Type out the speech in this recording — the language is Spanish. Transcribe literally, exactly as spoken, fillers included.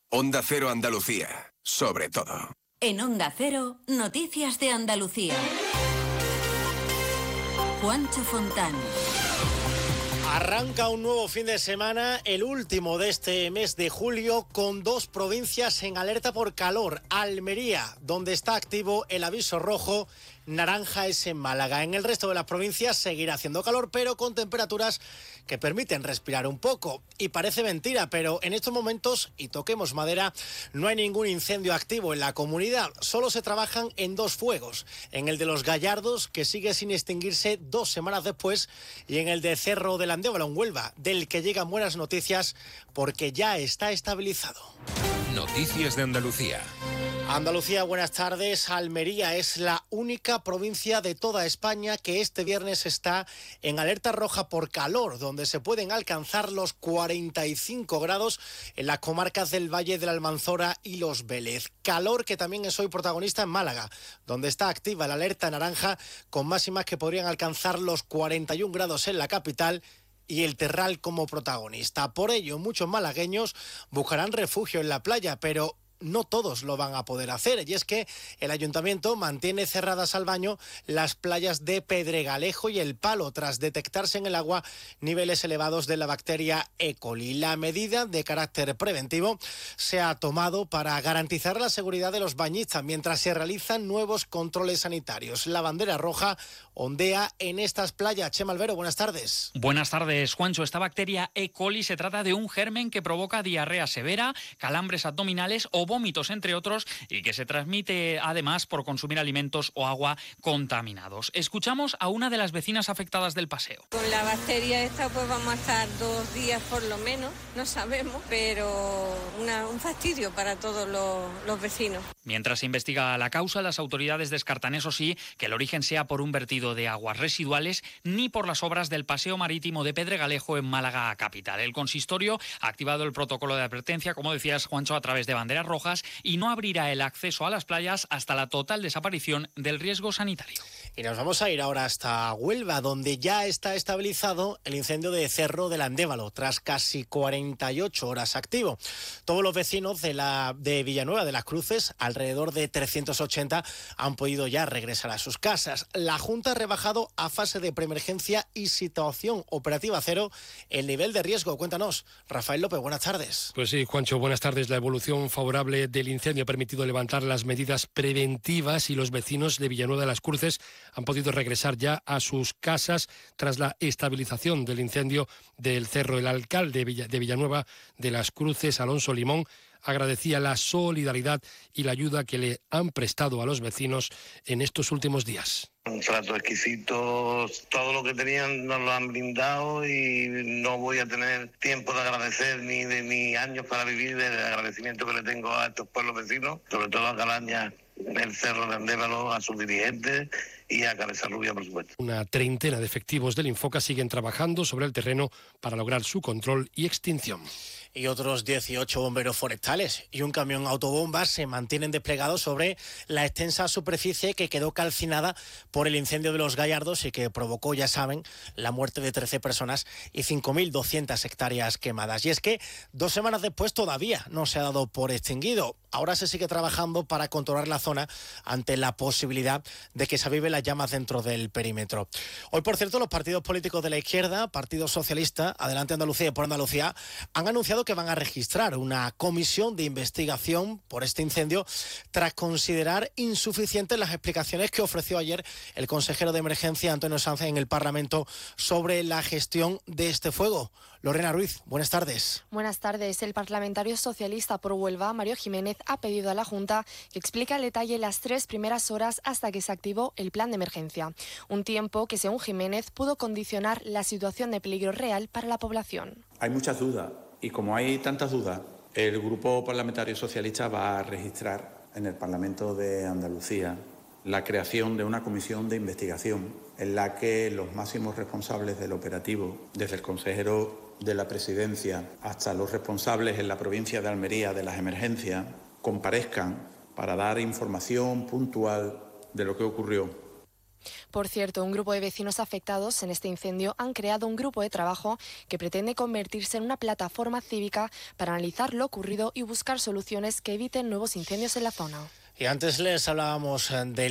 Onda Cero Andalucía, sobre todo. En Onda Cero, noticias de Andalucía. Juancho Fontán. Arranca un nuevo fin de semana, el último de este mes de julio, con dos provincias en alerta por calor. Almería, donde está activo el aviso rojo, naranja es en Málaga. En el resto de las provincias seguirá haciendo calor, pero con temperaturas que permiten respirar un poco. Y parece mentira, pero en estos momentos, y toquemos madera, no hay ningún incendio activo en la comunidad. Solo se trabajan en dos fuegos. En el de los Gallardos, que sigue sin extinguirse dos semanas después, y en el de Cerro del Andévalo, en Huelva, del que llegan buenas noticias porque ya está estabilizado. Noticias de Andalucía. Andalucía, buenas tardes. Almería es la única provincia de toda España que este viernes está en alerta roja por calor, donde se pueden alcanzar los cuarenta y cinco grados en las comarcas del Valle de la Almanzora y Los Vélez. Calor que también es hoy protagonista en Málaga, donde está activa la alerta naranja con máximas que podrían alcanzar los cuarenta y un grados en la capital y el Terral como protagonista. Por ello, muchos malagueños buscarán refugio en la playa, pero no todos lo van a poder hacer, y es que el ayuntamiento mantiene cerradas al baño las playas de Pedregalejo y El Palo tras detectarse en el agua niveles elevados de la bacteria E. coli. La medida de carácter preventivo se ha tomado para garantizar la seguridad de los bañistas mientras se realizan nuevos controles sanitarios. La bandera roja ondea en estas playas. Chema Albero, buenas tardes. Buenas tardes, Juancho. Esta bacteria E. coli se trata de un germen que provoca diarrea severa, calambres abdominales o vómitos, entre otros, y que se transmite además por consumir alimentos o agua contaminados. Escuchamos a una de las vecinas afectadas del paseo. Con la bacteria esta pues vamos a estar dos días por lo menos, no sabemos, pero una, un fastidio para todos los, los vecinos. Mientras se investiga la causa, las autoridades descartan, eso sí, que el origen sea por un vertido de aguas residuales ni por las obras del paseo marítimo de Pedregalejo en Málaga capital. El consistorio ha activado el protocolo de advertencia, como decías, Juancho, a través de banderas rojas, y no abrirá el acceso a las playas hasta la total desaparición del riesgo sanitario. Y nos vamos a ir ahora hasta Huelva, donde ya está estabilizado el incendio de Cerro del Andévalo, tras casi cuarenta y ocho horas activo. Todos los vecinos de, la, de Villanueva de las Cruces, alrededor de trescientos ochenta, han podido ya regresar a sus casas. La Junta ha rebajado a fase de preemergencia y situación operativa cero el nivel de riesgo. Cuéntanos, Rafael López, buenas tardes. Pues sí, Juancho, buenas tardes. La evolución favorable del incendio ha permitido levantar las medidas preventivas y los vecinos de Villanueva de las Cruces han podido regresar ya a sus casas tras la estabilización del incendio del Cerro. El alcalde de Villanueva de las Cruces, Alonso Limón, agradecía la solidaridad y la ayuda que le han prestado a los vecinos en estos últimos días. Un trato exquisito, todo lo que tenían nos lo han brindado y no voy a tener tiempo de agradecer ni de ni años para vivir del agradecimiento que le tengo a estos pueblos vecinos, sobre todo a Calaña, el Cerro de Andévalo, a sus dirigentes y a Cabeza Rubia, por supuesto. Una treintena de efectivos del Infoca siguen trabajando sobre el terreno para lograr su control y extinción. Y otros dieciocho bomberos forestales y un camión autobombas se mantienen desplegados sobre la extensa superficie que quedó calcinada por el incendio de los Gallardos y que provocó, ya saben, la muerte de trece personas y cinco mil doscientas hectáreas quemadas. Y es que dos semanas después todavía no se ha dado por extinguido. Ahora se sigue trabajando para controlar la zona ante la posibilidad de que se aviven las llamas dentro del perímetro. Hoy, por cierto, los partidos políticos de la izquierda, Partido Socialista, Adelante Andalucía y Por Andalucía, han anunciado que van a registrar una comisión de investigación por este incendio tras considerar insuficientes las explicaciones que ofreció ayer el consejero de emergencia Antonio Sanz en el Parlamento sobre la gestión de este fuego. Lorena Ruiz, buenas tardes. Buenas tardes. El parlamentario socialista por Huelva, Mario Jiménez, ha pedido a la Junta que explique al detalle las tres primeras horas hasta que se activó el plan de emergencia. Un tiempo que, según Jiménez, pudo condicionar la situación de peligro real para la población. Hay muchas dudas y como hay tantas dudas, el Grupo Parlamentario Socialista va a registrar en el Parlamento de Andalucía la creación de una comisión de investigación en la que los máximos responsables del operativo, desde el consejero de la Presidencia hasta los responsables en la provincia de Almería de las emergencias, comparezcan para dar información puntual de lo que ocurrió. Por cierto, un grupo de vecinos afectados en este incendio han creado un grupo de trabajo que pretende convertirse en una plataforma cívica para analizar lo ocurrido y buscar soluciones que eviten nuevos incendios en la zona. Y antes les hablábamos de